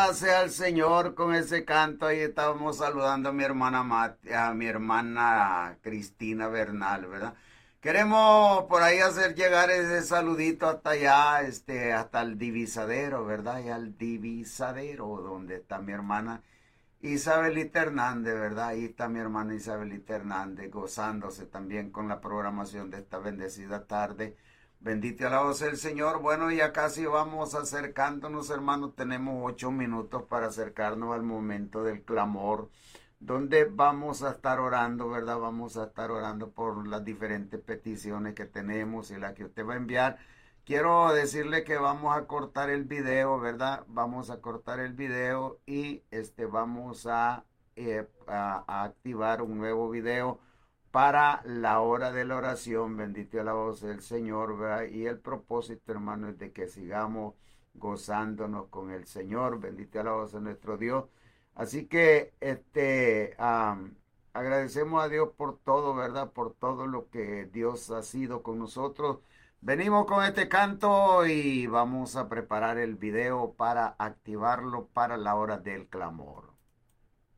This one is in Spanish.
sea el Señor con ese canto. Ahí estábamos saludando a mi hermana a mi hermana Cristina Bernal, ¿verdad? Queremos por ahí hacer llegar ese saludito hasta allá, hasta el divisadero, ¿verdad? Y al divisadero, donde está mi hermana Isabelita Hernández, ¿verdad? Ahí está mi hermana Isabelita Hernández gozándose también con la programación de esta bendecida tarde. Bendito y alabado sea el Señor. Bueno, ya casi vamos acercándonos, hermanos. Tenemos 8 minutos para acercarnos al momento del clamor, donde vamos a estar orando, ¿verdad? Vamos a estar orando por las diferentes peticiones que tenemos y la que usted va a enviar. Quiero decirle que vamos a cortar el video, ¿verdad? Vamos a cortar el video y vamos a activar un nuevo video para la hora de la oración. Bendito y alabado sea el Señor, ¿verdad? Y el propósito, hermano, es de que sigamos gozándonos con el Señor. Bendito y alabado sea nuestro Dios. Así que agradecemos a Dios por todo, ¿verdad? Por todo lo que Dios ha sido con nosotros. Venimos con este canto y vamos a preparar el video para activarlo para la hora del clamor.